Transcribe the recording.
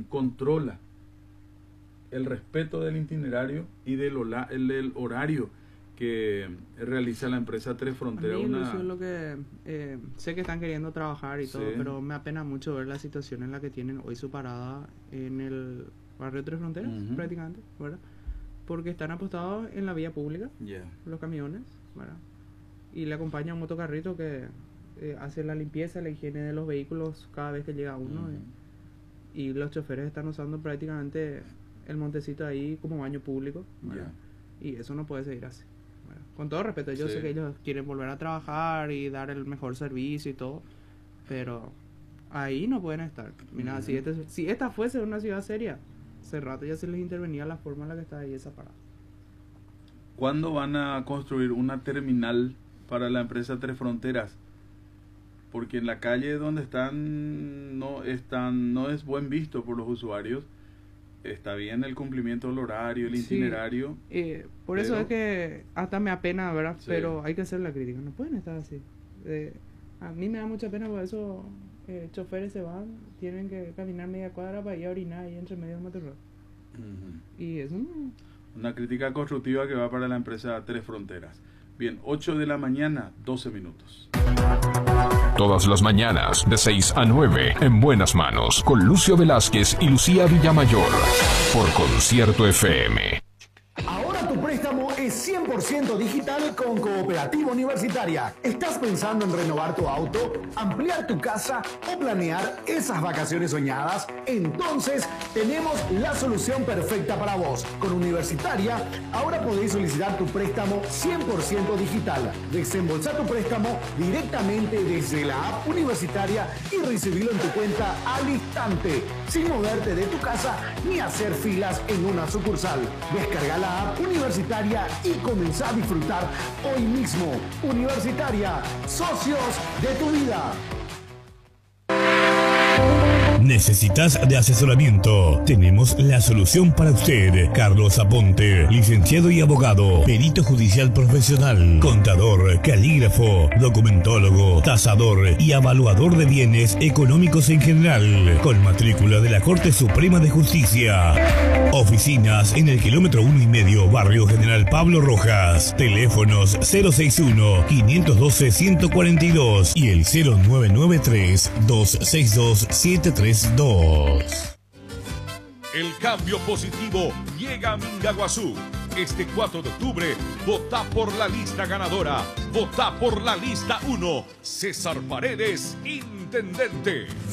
controla el respeto del itinerario y del horario que realiza la empresa Tres Fronteras. A mí eso es lo que sé que están queriendo trabajar y Sí. todo, pero me apena mucho ver la situación en la que tienen hoy su parada en el barrio Tres Fronteras, prácticamente, ¿verdad? Porque están apostados en la vía pública, los camiones, ¿verdad? Y le acompaña un motocarrito que hace la limpieza, la higiene de los vehículos cada vez que llega uno. Y los choferes están usando prácticamente el montecito ahí como baño público, ¿verdad? Y eso no puede seguir así. Bueno, con todo respeto, yo sé que ellos quieren volver a trabajar y dar el mejor servicio y todo, pero ahí no pueden estar. Mira, si esta fuese una ciudad seria, hace rato ya se les intervenía la forma en la que está ahí esa parada. ¿Cuándo van a construir una terminal para la empresa Tres Fronteras? Porque en la calle donde no es buen visto por los usuarios. Está bien el cumplimiento del horario, el itinerario. Por eso es que hasta me apena, ¿verdad? Sí. Pero hay que hacer la crítica. No pueden estar así. A mí me da mucha pena por eso. Choferes se van, tienen que caminar media cuadra para ir a orinar ahí entre medio de matorral. Y eso no... Una crítica constructiva que va para la empresa Tres Fronteras. Bien, 8 de la mañana, 12 minutos. Todas las mañanas, de 6 a 9, en Buenas Manos, con Lucio Velázquez y Lucía Villamayor, por Concierto FM. Ahora tu préstamo es 100% digital con Cooperativa Universitaria. ¿Estás pensando en renovar tu auto, ampliar tu casa o planear esas vacaciones soñadas? Entonces tenemos la solución perfecta para vos. Con Universitaria, ahora podés solicitar tu préstamo 100% digital. Desembolsar tu préstamo directamente desde la app Universitaria y recibirlo en tu cuenta al instante, sin moverte de tu casa ni hacer filas en una sucursal. Descarga la app Universitaria y comenzá a disfrutar hoy mismo. Universitaria, socios de tu vida. ¿Necesitas de asesoramiento? Tenemos la solución para usted. Carlos Aponte, licenciado y abogado, perito judicial profesional, contador, calígrafo, documentólogo, tasador y evaluador de bienes económicos en general, con matrícula de la Corte Suprema de Justicia. Oficinas en el kilómetro 1,5, Barrio General Pablo Rojas. Teléfonos 061-512-142 y el 0993-262-732. El cambio positivo llega a Mingaguazú. Este 4 de octubre, vota por la lista ganadora. Vota por la lista 1. César Paredes, intendente.